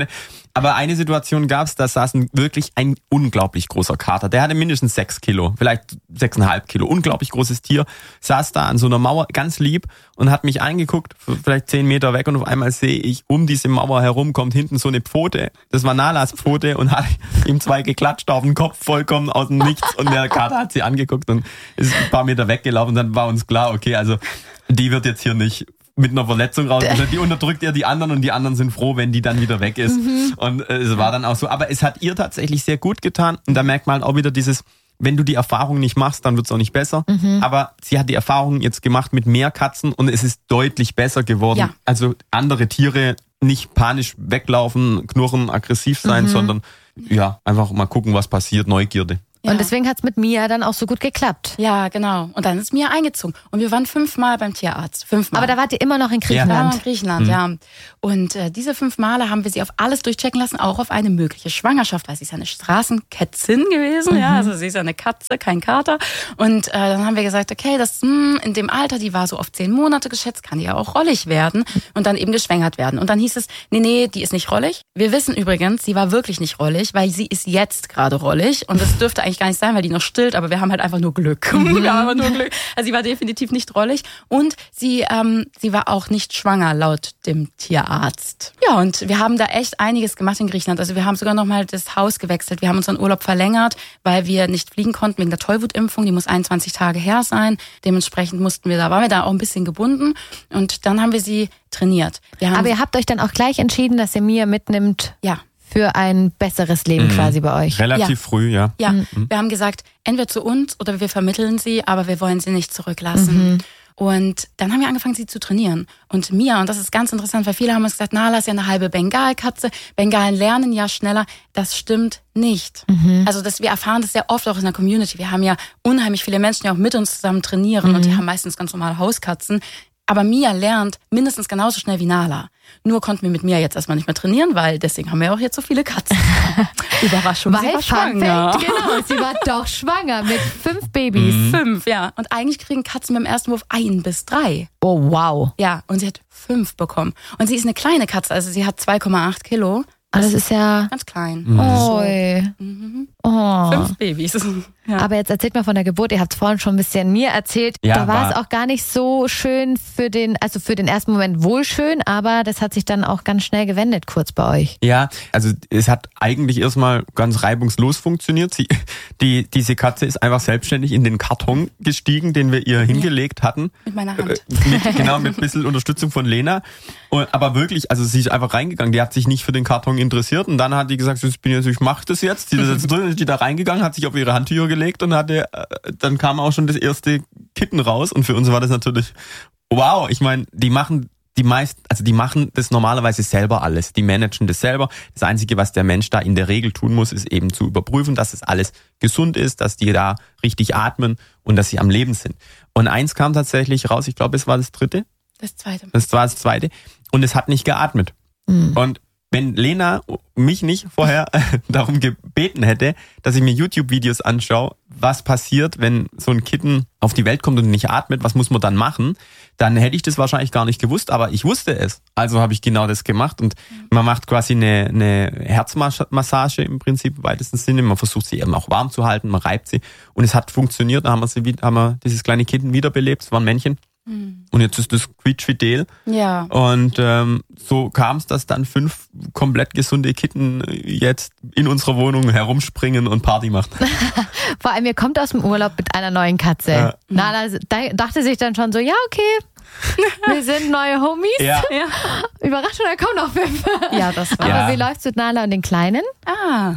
Aber eine Situation gab es, da saß ein, wirklich ein unglaublich großer Kater. Der hatte mindestens sechs Kilo, vielleicht sechseinhalb Kilo. Unglaublich großes Tier. Saß da an so einer Mauer, ganz lieb, und hat mich angeguckt, vielleicht zehn Meter weg, und auf einmal sehe ich, um diese Mauer herum kommt hinten so eine Pfote. Das war Nalas Pfote, und hat ihm zwei geklatscht auf den Kopf, vollkommen aus dem Nichts. Und der Kater hat sie angeguckt und ist ein paar Meter weggelaufen. Und dann war uns klar, okay, also die wird jetzt hier nicht mit einer Verletzung raus. Also die unterdrückt ja die anderen, und die anderen sind froh, wenn die dann wieder weg ist. Mhm. Und äh, es war dann auch so. Aber es hat ihr tatsächlich sehr gut getan. Und da merkt man auch wieder dieses, wenn du die Erfahrung nicht machst, dann wird es auch nicht besser. Mhm. Aber sie hat die Erfahrung jetzt gemacht mit mehr Katzen, und es ist deutlich besser geworden. Ja. Also andere Tiere nicht panisch weglaufen, knurren, aggressiv sein, mhm. sondern ja, einfach mal gucken, was passiert, Neugierde. Ja. Und deswegen hat's mit Mia dann auch so gut geklappt. Ja, genau. Und dann ist Mia eingezogen. Und wir waren fünfmal beim Tierarzt. Fünfmal. Aber da wart ihr immer noch in Griechenland. Ja, in Griechenland, mhm. ja. Und äh, diese fünf Male haben wir sie auf alles durchchecken lassen, auch auf eine mögliche Schwangerschaft, weil sie ist ja eine Straßenkätzin gewesen. Mhm. Ja, also sie ist ja eine Katze, kein Kater. Und äh, dann haben wir gesagt, okay, das mh, in dem Alter, die war so auf zehn Monate geschätzt, kann die ja auch rollig werden und dann eben geschwängert werden. Und dann hieß es, nee, nee, die ist nicht rollig. Wir wissen übrigens, sie war wirklich nicht rollig, weil sie ist jetzt gerade rollig. Und das dürfte eigentlich gar nicht sein, weil die noch stillt, aber wir haben halt einfach nur Glück. Mhm. Wir haben einfach nur Glück. Also sie war definitiv nicht rollig, und sie ähm, sie war auch nicht schwanger laut dem Tierarzt. Ja, und wir haben da echt einiges gemacht in Griechenland. Also wir haben sogar noch mal das Haus gewechselt. Wir haben unseren Urlaub verlängert, weil wir nicht fliegen konnten wegen der Tollwutimpfung. Die muss einundzwanzig Tage her sein. Dementsprechend mussten wir da, waren wir da auch ein bisschen gebunden, und dann haben wir sie trainiert. Wir haben aber ihr habt euch dann auch gleich entschieden, dass ihr Mia mitnimmt? Ja. Für ein besseres Leben mhm. quasi bei euch. Relativ ja. früh, ja. Ja, mhm. wir haben gesagt, entweder zu uns oder wir vermitteln sie, aber wir wollen sie nicht zurücklassen. Mhm. Und dann haben wir angefangen, sie zu trainieren. Und Mia, und das ist ganz interessant, weil viele haben uns gesagt, Nala ist ja eine halbe Bengalkatze. Bengalen lernen ja schneller. Das stimmt nicht. Mhm. Also das, wir erfahren das sehr oft auch in der Community. Wir haben ja unheimlich viele Menschen, die auch mit uns zusammen trainieren, mhm. und die haben meistens ganz normale Hauskatzen. Aber Mia lernt mindestens genauso schnell wie Nala. Nur konnten wir mit Mia jetzt erstmal nicht mehr trainieren, weil deswegen haben wir auch jetzt so viele Katzen. Überraschung, weil sie war schwanger. Fact, genau, sie war doch schwanger mit fünf Babys. Mhm. Fünf, ja. Und eigentlich kriegen Katzen mit dem ersten Wurf ein bis drei. Oh, wow. Ja, und sie hat fünf bekommen. Und sie ist eine kleine Katze, also sie hat zwei Komma acht Kilo. Das, das ist ja ganz klein. Mhm. Oh. Mhm. Oh. Fünf Babys. Ja. Aber jetzt erzählt mal von der Geburt. Ihr habt es vorhin schon ein bisschen mir erzählt. Ja, da war es auch gar nicht so schön für den, also für den ersten Moment wohl schön, aber das hat sich dann auch ganz schnell gewendet kurz bei euch. Ja, also es hat eigentlich erstmal ganz reibungslos funktioniert. Sie, die, diese Katze ist einfach selbstständig in den Karton gestiegen, den wir ihr hingelegt hatten. Mit meiner Hand. Äh, mit, genau, mit ein bisschen Unterstützung von Lena. Und, aber wirklich, also sie ist einfach reingegangen. Die hat sich nicht für den Karton interessiert, und dann hat die gesagt, ich, bin jetzt, ich mach das jetzt. Die ist jetzt drin, ist die da reingegangen, hat sich auf ihre Handtücher gelegt, und hatte, dann kam auch schon das erste Kitten raus, und für uns war das natürlich wow. Ich meine, die machen die meisten, also die machen das normalerweise selber alles. Die managen das selber. Das Einzige, was der Mensch da in der Regel tun muss, ist eben zu überprüfen, dass es alles gesund ist, dass die da richtig atmen und dass sie am Leben sind. Und eins kam tatsächlich raus, ich glaube, es war das dritte. Das zweite. Das war das zweite. Und es hat nicht geatmet. Mhm. Und wenn Lena mich nicht vorher darum gebeten hätte, dass ich mir YouTube-Videos anschaue, was passiert, wenn so ein Kitten auf die Welt kommt und nicht atmet, was muss man dann machen, dann hätte ich das wahrscheinlich gar nicht gewusst, aber ich wusste es. Also habe ich genau das gemacht, und man macht quasi eine, eine Herzmassage im Prinzip im weitesten Sinne. Man versucht sie eben auch warm zu halten, man reibt sie, und es hat funktioniert. Da haben wir, sie, haben wir dieses kleine Kitten wiederbelebt, es war ein Männchen. Und jetzt ist das quietschfidel. Ja. Und ähm, so kam es, dass dann fünf komplett gesunde Kitten jetzt in unserer Wohnung herumspringen und Party machen. Vor allem, ihr kommt aus dem Urlaub mit einer neuen Katze. Ja. Nala dachte sich dann schon so, ja, okay, wir sind neue Homies. Ja. Ja. Überraschung, da kommen noch fünf. Ja, das war. Aber ja. wie läuft's mit Nala und den Kleinen? Ah,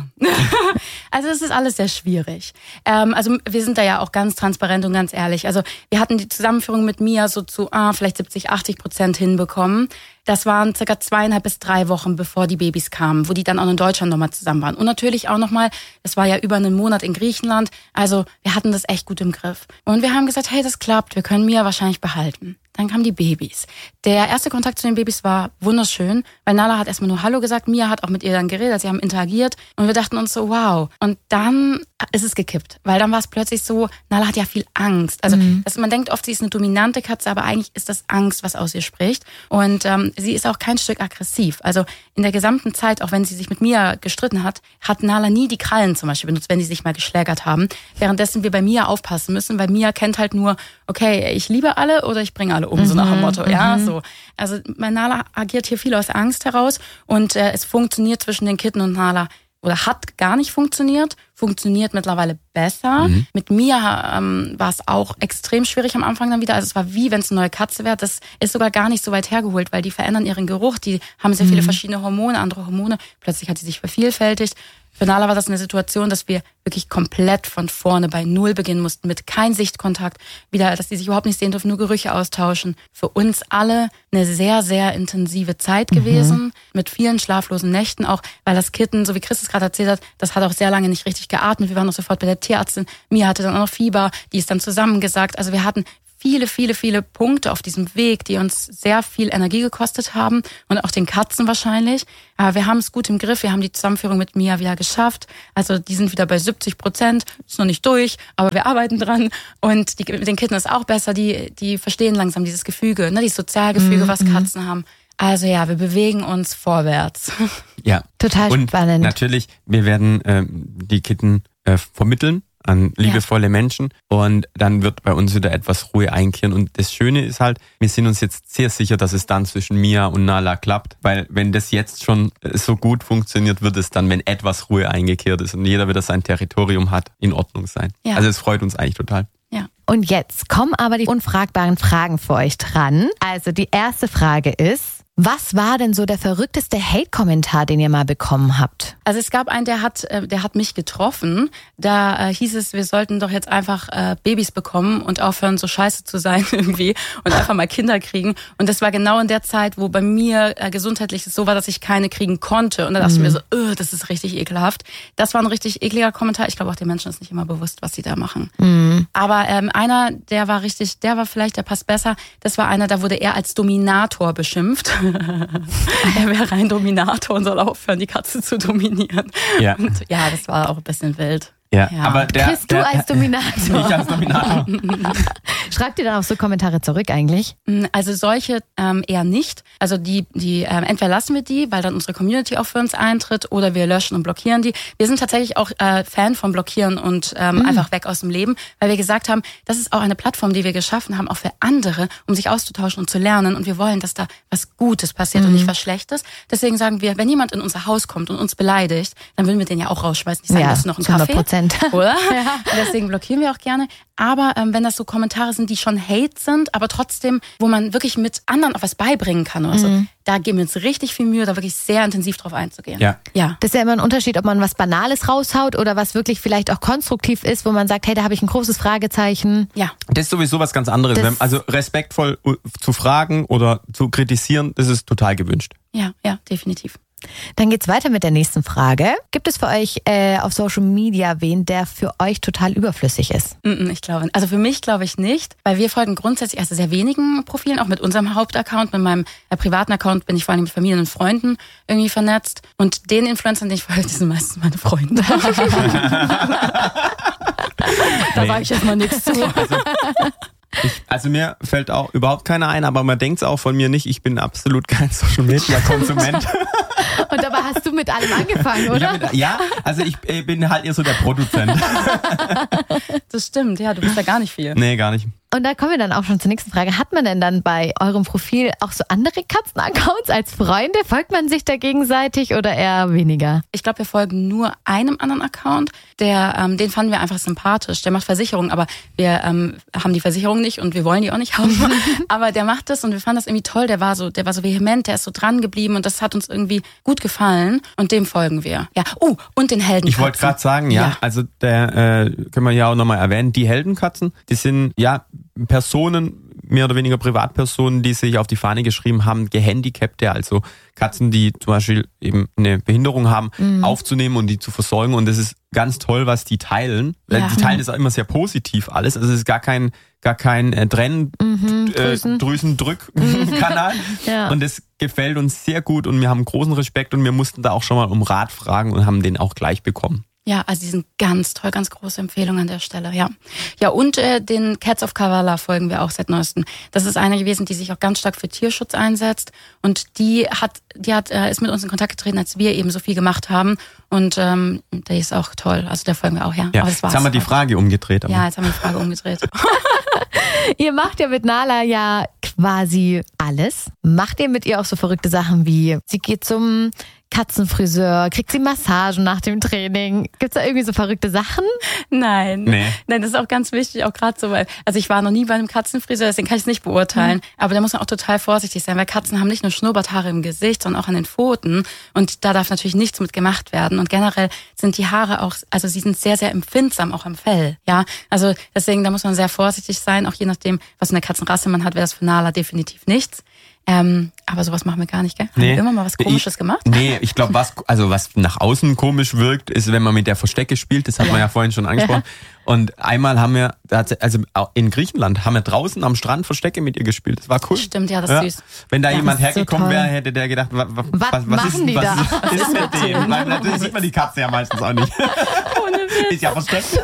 also es ist alles sehr schwierig. Ähm, also wir sind da ja auch ganz transparent und ganz ehrlich. Also wir hatten die Zusammenführung mit Mia so zu ah, vielleicht siebzig, achtzig Prozent hinbekommen. Das waren circa zweieinhalb bis drei Wochen, bevor die Babys kamen, wo die dann auch in Deutschland nochmal zusammen waren. Und natürlich auch nochmal, das war ja über einen Monat in Griechenland. Also wir hatten das echt gut im Griff. Und wir haben gesagt, hey, das klappt, wir können Mia wahrscheinlich behalten. Dann kamen die Babys. Der erste Kontakt zu den Babys war wunderschön, weil Nala hat erstmal nur Hallo gesagt, Mia hat auch mit ihr dann geredet, sie haben interagiert, und wir dachten uns so, wow. Und dann ist es gekippt, weil dann war es plötzlich so, Nala hat ja viel Angst. Also mhm. das, man denkt oft, sie ist eine dominante Katze, aber eigentlich ist das Angst, was aus ihr spricht. Und ähm, ähm, sie ist auch kein Stück aggressiv. Also in der gesamten Zeit, auch wenn sie sich mit Mia gestritten hat, hat Nala nie die Krallen zum Beispiel benutzt, wenn die sich mal geschlägert haben. Währenddessen wir bei Mia aufpassen müssen, weil Mia kennt halt nur, okay, ich liebe alle oder ich bringe alle um, mhm, so nach dem Motto. Ja, so. Also mein Nala agiert hier viel aus Angst heraus und äh, es funktioniert zwischen den Kitten und Nala oder hat gar nicht funktioniert, funktioniert mittlerweile besser. Mhm. Mit Mia ähm, war es auch extrem schwierig am Anfang dann wieder. Also es war wie, wenn es eine neue Katze wäre. Das ist sogar gar nicht so weit hergeholt, weil die verändern ihren Geruch. Die haben sehr viele mhm. verschiedene Hormone, andere Hormone. Plötzlich hat sie sich vervielfältigt. Für Nala war das eine Situation, dass wir wirklich komplett von vorne bei Null beginnen mussten, mit kein Sichtkontakt, wieder, dass die sich überhaupt nicht sehen dürfen, nur Gerüche austauschen. Für uns alle eine sehr, sehr intensive Zeit gewesen, mhm. mit vielen schlaflosen Nächten, auch weil das Kitten, so wie Chris es gerade erzählt hat, das hat auch sehr lange nicht richtig geatmet. Wir waren auch sofort bei der Tierärztin. Mia hatte dann auch noch Fieber, die ist dann zusammengesackt. Also wir hatten viele, viele, viele Punkte auf diesem Weg, die uns sehr viel Energie gekostet haben und auch den Katzen wahrscheinlich. Aber wir haben es gut im Griff. Wir haben die Zusammenführung mit Mia wieder geschafft. Also die sind wieder bei siebzig Prozent. Ist noch nicht durch, aber wir arbeiten dran. Und die, mit den Kitten ist auch besser. Die, die verstehen langsam dieses Gefüge, ne, dieses Sozialgefüge, mhm. was Katzen haben. Also ja, wir bewegen uns vorwärts. Ja, total und spannend. Natürlich, wir werden äh, die Kitten äh, vermitteln an liebevolle ja. Menschen und dann wird bei uns wieder etwas Ruhe einkehren. Und das Schöne ist halt, wir sind uns jetzt sehr sicher, dass es dann zwischen Mia und Nala klappt, weil wenn das jetzt schon so gut funktioniert, wird es dann, wenn etwas Ruhe eingekehrt ist und jeder wieder sein Territorium hat, in Ordnung sein. Ja. Also es freut uns eigentlich total. Ja. Und jetzt kommen aber die unfragbaren Fragen für euch dran. Also die erste Frage ist, was war denn so der verrückteste Hate-Kommentar, den ihr mal bekommen habt? Also es gab einen, der hat, der hat mich getroffen. Da äh, hieß es, wir sollten doch jetzt einfach äh, Babys bekommen und aufhören, so scheiße zu sein irgendwie und einfach mal Kinder kriegen. Und das war genau in der Zeit, wo bei mir äh, gesundheitlich es so war, dass ich keine kriegen konnte. Und da dachte mhm. ich mir so, öh, das ist richtig ekelhaft. Das war ein richtig ekliger Kommentar. Ich glaube auch den Menschen ist nicht immer bewusst, was sie da machen. Mhm. Aber ähm, einer, der war richtig, der war vielleicht, der passt besser. Das war einer, da wurde er als Dominator beschimpft. Er wäre ein Dominator und soll aufhören, die Katze zu dominieren. Ja, und ja, das war auch ein bisschen wild. Ja, ja. Aber der, Chris, du der, als Dominator. Ich als Dominator. Schreibt ihr dann auch so Kommentare zurück eigentlich? Also solche ähm, eher nicht. Also die, die ähm, entweder lassen wir die, weil dann unsere Community auch für uns eintritt, oder wir löschen und blockieren die. Wir sind tatsächlich auch äh, Fan von Blockieren und ähm, mhm. einfach weg aus dem Leben, weil wir gesagt haben, das ist auch eine Plattform, die wir geschaffen haben, auch für andere, um sich auszutauschen und zu lernen. Und wir wollen, dass da was Gutes passiert mhm. und nicht was Schlechtes. Deswegen sagen wir, wenn jemand in unser Haus kommt und uns beleidigt, dann würden wir den ja auch rausschmeißen. Ich sage, ja, das ist noch ein hundert Kaffee. Oder? Ja. Deswegen blockieren wir auch gerne. Aber ähm, wenn das so Kommentare sind, die schon Hate sind, aber trotzdem, wo man wirklich mit anderen auch was beibringen kann oder so, mhm. da geben wir uns richtig viel Mühe, da wirklich sehr intensiv drauf einzugehen. Ja. ja. Das ist ja immer ein Unterschied, ob man was Banales raushaut oder was wirklich vielleicht auch konstruktiv ist, wo man sagt, hey, da habe ich ein großes Fragezeichen. Ja. Das ist sowieso was ganz anderes. Das Also respektvoll zu fragen oder zu kritisieren, das ist total gewünscht. Ja, ja, definitiv. Dann geht's weiter mit der nächsten Frage. Gibt es für euch äh, auf Social Media wen, der für euch total überflüssig ist? Ich glaube, also für mich glaube ich nicht, weil wir folgen grundsätzlich also sehr wenigen Profilen, auch mit unserem Hauptaccount, mit meinem äh, privaten Account bin ich vor allem mit Familien und Freunden irgendwie vernetzt und den Influencern, den ich folge, die sind meistens meine Freunde. Da nee. sage ich jetzt mal nichts zu. Also, ich, also mir fällt auch überhaupt keiner ein, aber man denkt es auch von mir nicht, ich bin absolut kein Social-Media-Konsument. Und dabei hast du mit allem angefangen, oder? Mit, ja, also ich bin halt eher so der Produzent. Das stimmt, ja, du bist ja gar nicht viel. Nee, gar nicht. Und da kommen wir dann auch schon zur nächsten Frage. Hat man denn dann bei eurem Profil auch so andere Katzenaccounts als Freunde? Folgt man sich da gegenseitig oder eher weniger? Ich glaube, wir folgen nur einem anderen Account. Der, ähm, den fanden wir einfach sympathisch. Der macht Versicherungen, aber wir ähm, haben die Versicherung nicht und wir wollen die auch nicht haben. Aber der macht das und wir fanden das irgendwie toll. Der war so, der war so vehement, der ist so dran geblieben und das hat uns irgendwie gut gefallen und dem folgen wir. Ja. Oh, und den Heldenkatzen. Ich wollte gerade sagen, ja, ja, also der äh, können wir ja auch nochmal erwähnen, die Heldenkatzen, die sind ja Personen, mehr oder weniger Privatpersonen, die sich auf die Fahne geschrieben haben, Gehandicapte, also Katzen, die zum Beispiel eben eine Behinderung haben, mhm. aufzunehmen und die zu versorgen. Und das ist ganz toll, was die teilen. Ja. Die teilen das auch immer sehr positiv alles. Also es ist gar kein gar kein äh, Trenn mhm, äh, Drüsendrück-Kanal. Ja. Und das gefällt uns sehr gut und wir haben großen Respekt und wir mussten da auch schon mal um Rat fragen und haben den auch gleich bekommen. Ja, also die sind ganz toll, ganz große Empfehlung an der Stelle, ja. Ja, und äh, den Cats of Kavala folgen wir auch seit neuestem. Das ist eine gewesen, die sich auch ganz stark für Tierschutz einsetzt und die hat, die hat äh, ist mit uns in Kontakt getreten, als wir eben so viel gemacht haben und ähm, der ist auch toll, also der folgen wir auch, ja. ja. Aber das war's. Jetzt haben wir die Frage umgedreht. Aber. Ja, jetzt haben wir die Frage umgedreht. Ihr macht ja mit Nala ja quasi alles. Macht ihr mit ihr auch so verrückte Sachen wie, sie geht zum Katzenfriseur, kriegt sie Massagen nach dem Training? Gibt's da irgendwie so verrückte Sachen? Nein. Nee. Nein, das ist auch ganz wichtig, auch gerade so, weil, also ich war noch nie bei einem Katzenfriseur, deswegen kann ich es nicht beurteilen. Mhm. Aber da muss man auch total vorsichtig sein, weil Katzen haben nicht nur Schnurrbarthaare im Gesicht, sondern auch an den Pfoten. Und da darf natürlich nichts mit gemacht werden. Und generell sind die Haare auch, also sie sind sehr, sehr empfindsam, auch am Fell. Ja, also deswegen, da muss man sehr vorsichtig sein, auch je nachdem, was für eine Katzenrasse man hat, wäre das für Nala definitiv nichts. Ähm, aber sowas machen wir gar nicht, gell? Haben nee. wir immer mal was Komisches ich, gemacht? Nee, ich glaube, was, also was nach außen komisch wirkt, ist, wenn man mit der Verstecke spielt, das hat ja. man ja vorhin schon angesprochen. Ja. Und einmal haben wir, also in Griechenland, haben wir draußen am Strand Verstecke mit ihr gespielt. Das war cool. Stimmt, ja, das ist ja. süß. Wenn da ja, jemand hergekommen so wäre, hätte der gedacht, was, was, was, was ist, die was, da? was ist mit dem? Weil natürlich sieht man die Katze ja meistens auch nicht. Ohne Witz. Ist ja versteckt.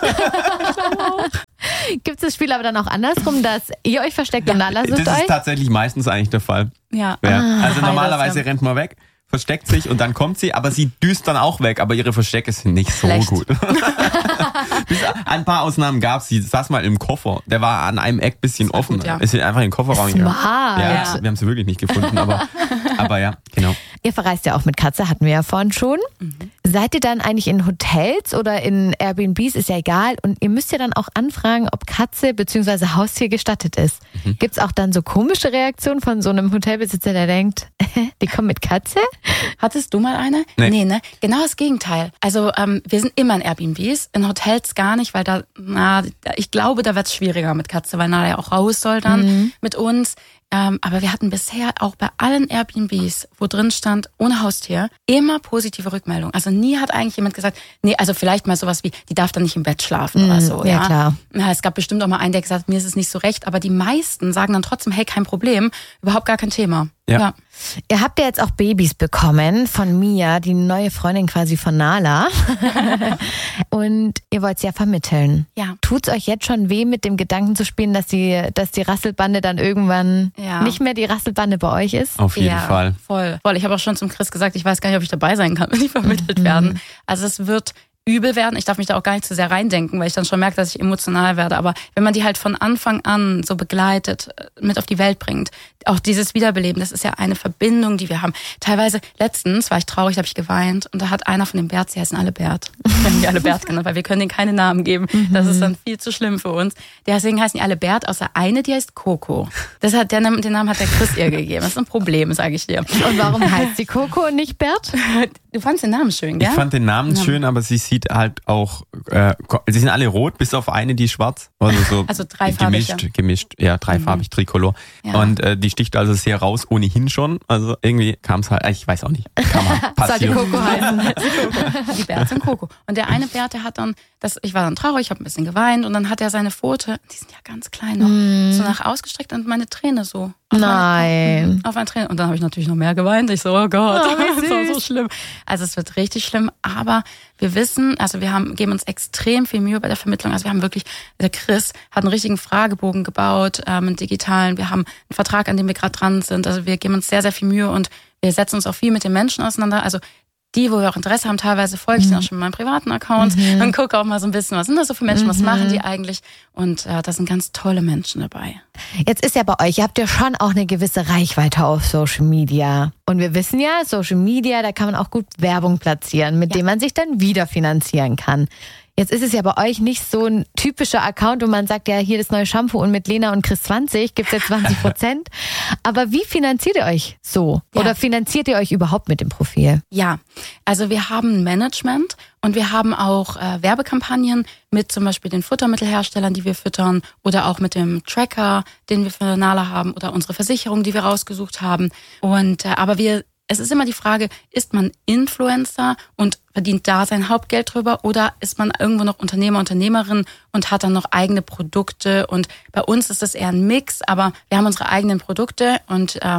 Gibt es das Spiel aber dann auch andersrum, dass ihr euch versteckt und Nala sucht euch? Das ist tatsächlich meistens eigentlich der Fall. Ja. ja. Also ah, normalerweise rennt man weg, versteckt sich und dann kommt sie, aber sie düst dann auch weg, aber ihre Verstecke sind nicht so Schlecht. gut. Bis ein paar Ausnahmen gab es. Sie saß mal im Koffer. Der war an einem Eck bisschen offen. Gut, ja. Ist einfach in den Kofferraum gegangen. Smart. Ja, Ja. wir haben sie wirklich nicht gefunden, aber, aber ja, genau. Ihr verreist ja auch mit Katze, hatten wir ja vorhin schon. Mhm. Seid ihr dann eigentlich in Hotels oder in Airbnbs, ist ja egal. Und ihr müsst ja dann auch anfragen, ob Katze bzw. Haustier gestattet ist. Mhm. Gibt's auch dann so komische Reaktionen von so einem Hotelbesitzer, der denkt, die kommen mit Katze? Hattest du mal eine? Nee, nee ne? Genau das Gegenteil. Also ähm, wir sind immer in Airbnbs, in Hotels gar nicht, weil da, na, ich glaube, da wird's schwieriger mit Katze, weil Nala ja auch raus soll dann mhm. mit uns. Ähm, aber wir hatten bisher auch bei allen Airbnbs, wo drin stand, ohne Haustier, immer positive Rückmeldungen. Also nie hat eigentlich jemand gesagt, nee, also vielleicht mal sowas wie, die darf dann nicht im Bett schlafen mm, oder so. Ja, ja, klar. Ja, es gab bestimmt auch mal einen, der gesagt hat, mir ist es nicht so recht, aber die meisten sagen dann trotzdem, hey, kein Problem, überhaupt gar kein Thema. Ja. ja. Ihr habt ja jetzt auch Babys bekommen von Mia, die neue Freundin quasi von Nala. Und ihr wollt es ja vermitteln. Ja. Tut's euch jetzt schon weh, mit dem Gedanken zu spielen, dass die, dass die Rasselbande dann irgendwann ja. nicht mehr die Rasselbande bei euch ist? Auf jeden ja, Fall. Voll. voll. Ich habe auch schon zum Chris gesagt, ich weiß gar nicht, ob ich dabei sein kann, wenn die vermittelt mhm. werden. Also es wird übel werden. Ich darf mich da auch gar nicht zu sehr reindenken, weil ich dann schon merke, dass ich emotional werde. Aber wenn man die halt von Anfang an so begleitet, mit auf die Welt bringt, auch dieses Wiederbeleben, das ist ja eine Verbindung, die wir haben. Teilweise, letztens war ich traurig, da habe ich geweint und da hat einer von den Bert, sie heißen alle Bert. Wir haben die alle Bert genannt, weil wir können denen keine Namen geben. Das ist dann viel zu schlimm für uns. Deswegen heißen die alle Bert, außer eine, die heißt Coco. Das hat, der, den Namen hat der Chris ihr gegeben. Das ist ein Problem, sage ich dir. Und warum heißt sie Coco und nicht Bert? Du fandst den Namen schön, gell? Ich fand den Namen ja. schön, aber sie sieht halt auch, äh, sie sind alle rot, bis auf eine, die ist schwarz. Also so also dreifarbig. Gemischt, ja. gemischt, ja, dreifarbig, mhm. Tricolor. Ja. Und äh, die sticht also sehr raus, ohnehin schon. Also irgendwie kam es halt, ich weiß auch nicht, kann man passieren. Sollte Coco heißen. Die Bert sind Coco. Und der eine Bert, der hat dann, das, ich war dann traurig, ich habe ein bisschen geweint und dann hat er seine Pfote, die sind ja ganz klein noch, mm. so nach ausgestreckt und meine Träne so. Auf Nein. Meine, auf meine Träne. Und dann habe ich natürlich noch mehr geweint. Ich so, oh Gott, oh, das war so schlimm. Also es wird richtig schlimm, aber wir wissen, also wir haben, geben uns extrem viel Mühe bei der Vermittlung. Also wir haben wirklich, der Chris hat einen richtigen Fragebogen gebaut, ähm, einen digitalen. Wir haben einen Vertrag, an dem wir gerade dran sind. Also wir geben uns sehr, sehr viel Mühe und wir setzen uns auch viel mit den Menschen auseinander. Also die, wo wir auch Interesse haben, teilweise folge ich mhm. denen auch schon in meinem privaten Account mhm. und gucke auch mal so ein bisschen, was sind das so für Menschen, mhm. was machen die eigentlich? Und äh, da sind ganz tolle Menschen dabei. Jetzt ist ja bei euch, ihr habt ja schon auch eine gewisse Reichweite auf Social Media. Und wir wissen ja, Social Media, da kann man auch gut Werbung platzieren, mit ja. dem man sich dann wieder finanzieren kann. Jetzt ist es ja bei euch nicht so ein typischer Account, wo man sagt, ja, hier das neue Shampoo und mit Lena und Chris zwanzig gibt's jetzt zwanzig Prozent. Aber wie finanziert ihr euch so? Ja. Oder finanziert ihr euch überhaupt mit dem Profil? Ja, also wir haben ein Management und wir haben auch äh, Werbekampagnen mit zum Beispiel den Futtermittelherstellern, die wir füttern oder auch mit dem Tracker, den wir für Nala haben oder unsere Versicherung, die wir rausgesucht haben. Und äh, aber wir Es ist immer die Frage, ist man Influencer und verdient da sein Hauptgeld drüber oder ist man irgendwo noch Unternehmer, Unternehmerin und hat dann noch eigene Produkte und bei uns ist das eher ein Mix, aber wir haben unsere eigenen Produkte und ähm,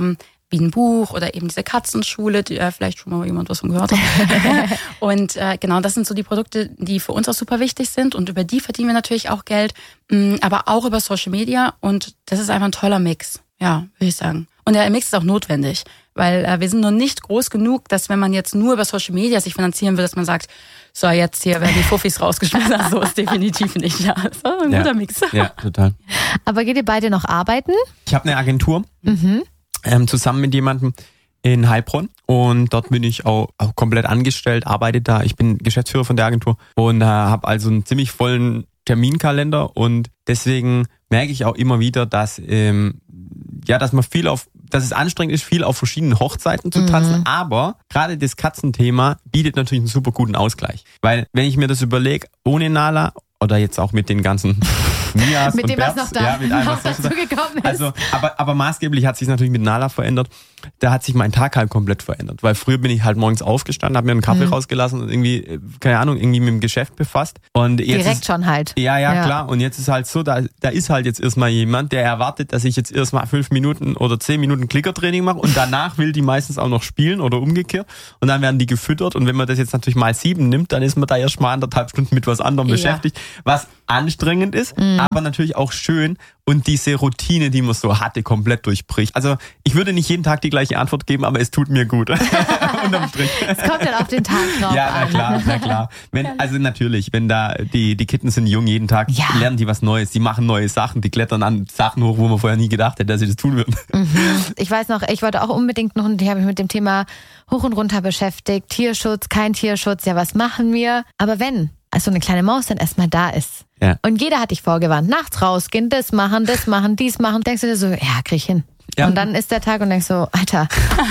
wie ein Buch oder eben diese Katzenschule, die äh, vielleicht schon mal jemand was von gehört hat. Und äh, genau, das sind so die Produkte, die für uns auch super wichtig sind und über die verdienen wir natürlich auch Geld, mh, aber auch über Social Media und das ist einfach ein toller Mix, ja, würde ich sagen. Und der Mix ist auch notwendig, weil äh, wir sind noch nicht groß genug, dass wenn man jetzt nur über Social Media sich finanzieren will, dass man sagt, so jetzt hier werden die Fuffis rausgeschmissen. Also ist definitiv nicht. Ja, das ist ein ja. guter Mix. Ja, total. Aber geht ihr beide noch arbeiten? Ich habe eine Agentur Mhm. ähm, zusammen mit jemandem in Heilbronn und dort bin ich auch, auch komplett angestellt, arbeite da. Ich bin Geschäftsführer von der Agentur und äh, habe also einen ziemlich vollen Terminkalender und deswegen merke ich auch immer wieder, dass ähm, ja, dass man viel auf, dass es anstrengend ist, viel auf verschiedenen Hochzeiten zu tanzen, mhm. aber gerade das Katzenthema bietet natürlich einen super guten Ausgleich, weil wenn ich mir das überlege, ohne Nala oder jetzt auch mit den ganzen Mias mit und dem, Berts, was noch da ja, mit allem, noch was dazu gekommen ist. Also, aber, aber maßgeblich hat sich natürlich mit Nala verändert. Da hat sich mein Tag halt komplett verändert, weil früher bin ich halt morgens aufgestanden, habe mir einen Kaffee mhm. rausgelassen und irgendwie, keine Ahnung, irgendwie mit dem Geschäft befasst. Und jetzt direkt ist, schon halt. Ja, ja, ja, klar. Und jetzt ist halt so, da, da ist halt jetzt erstmal jemand, der erwartet, dass ich jetzt erstmal fünf Minuten oder zehn Minuten Klickertraining mache und danach will die meistens auch noch spielen oder umgekehrt. Und dann werden die gefüttert und wenn man das jetzt natürlich mal sieben nimmt, dann ist man da erst mal anderthalb Stunden mit was anderem ja. beschäftigt, was anstrengend ist, mhm. aber natürlich auch schön und diese Routine, die man so hatte, komplett durchbricht. Also ich würde nicht jeden Tag die gleiche Antwort geben, aber es tut mir gut. Unterm Strich. Es kommt dann auf den Tag drauf Ja, na an. klar, na klar. Wenn, also natürlich, wenn da die die Kitten sind jung, jeden Tag ja. lernen die was Neues, die machen neue Sachen, die klettern an Sachen hoch, wo man vorher nie gedacht hätte, dass sie das tun würden. Mhm. Ich weiß noch, ich wollte auch unbedingt einen Hund, ich habe mich mit dem Thema hoch und runter beschäftigt, Tierschutz, kein Tierschutz, ja was machen wir? Aber wenn also eine kleine Maus dann erstmal da ist. Ja. Und jeder hat dich vorgewarnt, nachts rausgehen, das machen, das machen, dies machen. Denkst du dir so, ja, krieg ich hin. Ja. Und dann ist der Tag und denkst so, Alter,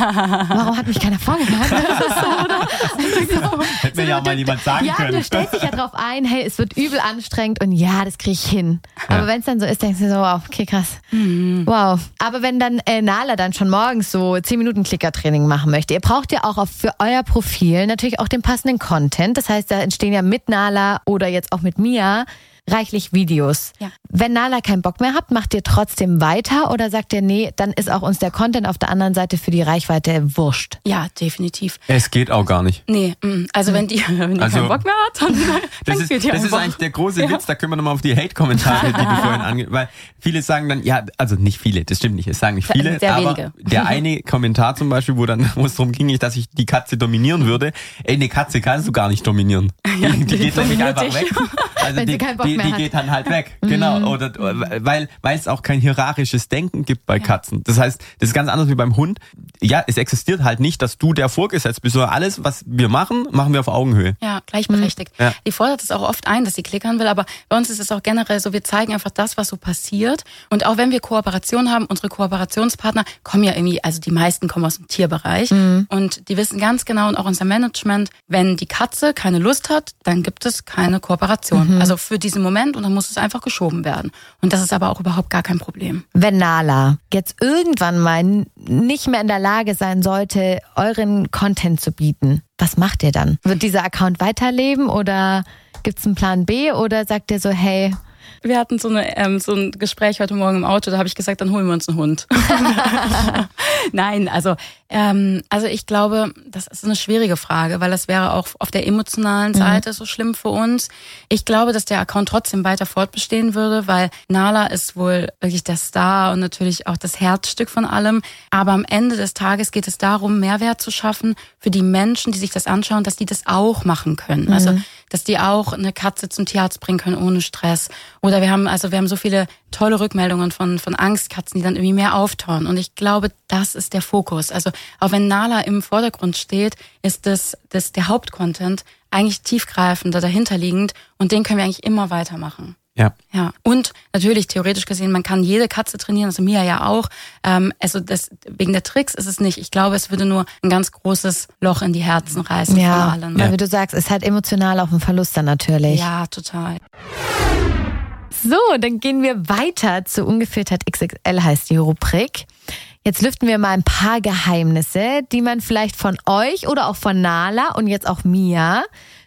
warum hat mich keiner vorgewarnt? Das ist so, oder? Hätte mir ja mal jemand sagen ja, können. Ja, du stellst dich ja drauf ein, hey, es wird übel anstrengend und ja, das krieg ich hin. Aber ja. wenn es dann so ist, denkst du so, wow, okay, krass. Mhm. Wow. Aber wenn dann äh, Nala dann schon morgens so zehn Minuten Klickertraining machen möchte, ihr braucht ja auch auf, für euer Profil natürlich auch den passenden Content. Das heißt, da entstehen ja mit Nala oder jetzt auch mit Mia reichlich Videos. Ja. Wenn Nala keinen Bock mehr habt, macht ihr trotzdem weiter oder sagt ihr, nee, dann ist auch uns der Content auf der anderen Seite für die Reichweite wurscht? Ja, definitiv. Es geht auch gar nicht. Nee, also wenn die, wenn die also, keinen Bock mehr hat, dann, dann das ist, geht die Das einfach. ist eigentlich der große ja. Witz, da können wir nochmal auf die Hate-Kommentare, die du vorhin ange... Weil viele sagen dann, ja, also nicht viele, das stimmt nicht, es sagen nicht viele, Sehr aber wenige. Der eine Kommentar zum Beispiel, wo dann wo es darum ging, dass ich die Katze dominieren würde, ey, eine Katze kannst du gar nicht dominieren. Ja, die, die geht nämlich einfach dich. weg. Also wenn die, sie keinen Bock die, mehr die hat. geht dann halt weg. Genau. Oder, weil, weil es auch kein hierarchisches Denken gibt bei Katzen. Das heißt, das ist ganz anders wie beim Hund. Ja, es existiert halt nicht, dass du der Vorgesetzte bist, sondern alles, was wir machen, machen wir auf Augenhöhe. Ja, gleichberechtigt. Ja. Die fordert es auch oft ein, dass sie klickern will, aber bei uns ist es auch generell so, wir zeigen einfach das, was so passiert. Und auch wenn wir Kooperation haben, unsere Kooperationspartner kommen ja irgendwie, also die meisten kommen aus dem Tierbereich mhm. und die wissen ganz genau und auch unser Management, wenn die Katze keine Lust hat, dann gibt es keine Kooperation. Mhm. Also für diesen Moment und dann muss es einfach geschoben werden. Und das ist aber auch überhaupt gar kein Problem. Wenn Nala jetzt irgendwann mal nicht mehr in der Lage sein sollte, euren Content zu bieten, was macht ihr dann? Wird dieser Account weiterleben oder gibt's einen Plan B oder sagt ihr so, hey... Wir hatten so, eine, ähm, so ein Gespräch heute Morgen im Auto, da habe ich gesagt, dann holen wir uns einen Hund. Nein, also, ähm, also ich glaube, das ist eine schwierige Frage, weil das wäre auch auf der emotionalen Seite mhm. so schlimm für uns. Ich glaube, dass der Account trotzdem weiter fortbestehen würde, weil Nala ist wohl wirklich der Star und natürlich auch das Herzstück von allem. Aber am Ende des Tages geht es darum, Mehrwert zu schaffen für die Menschen, die sich das anschauen, dass die das auch machen können. Mhm. Also, dass die auch eine Katze zum Tierarzt bringen können ohne Stress. Oder wir haben, also wir haben so viele tolle Rückmeldungen von, von Angstkatzen, die dann irgendwie mehr auftauen. Und ich glaube, das ist der Fokus. Also auch wenn Nala im Vordergrund steht, ist das, das der Hauptcontent eigentlich tiefgreifender, dahinterliegend. Und den können wir eigentlich immer weitermachen. Ja. Ja. Und natürlich, theoretisch gesehen, man kann jede Katze trainieren, also Mia ja auch. Ähm, also das, wegen der Tricks ist es nicht. Ich glaube, es würde nur ein ganz großes Loch in die Herzen reißen ja, von allen. Weil Ja, wie du sagst, ist halt emotional auch ein Verlust dann natürlich. ja, total. So, dann gehen wir weiter zu Ungefiltert X X L heißt die Rubrik. Jetzt lüften wir mal ein paar Geheimnisse, die man vielleicht von euch oder auch von Nala und jetzt auch Mia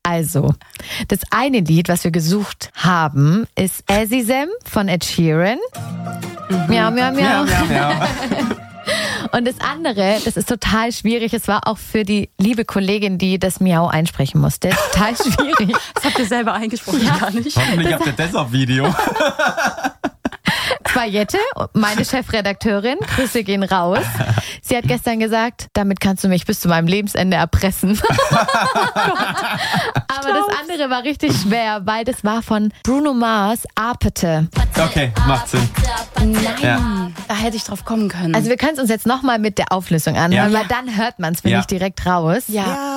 Also, das eine Lied, was wir gesucht haben, ist Azizam von Ed Sheeran. Mhm. Miau, miau, miau. miau, miau, miau. Und das andere, das ist total schwierig. Es war auch für die liebe Kollegin, die das Miau einsprechen musste. Total schwierig. Das habt ihr selber eingesprochen, ja. Gar nicht. Hoffentlich habt ihr das auf Video. Das war Jette, meine Chefredakteurin. Grüße gehen raus. Sie hat gestern gesagt, damit kannst du mich bis zu meinem Lebensende erpressen. Aber das andere war richtig schwer, weil das war von Bruno Mars, Apete. Okay, macht Sinn. Nein, ja. Da hätte ich drauf kommen können. Also wir können es uns jetzt nochmal mit der Auflösung anhören, ja. weil dann hört man es, finde ja. ich, direkt raus. Ja.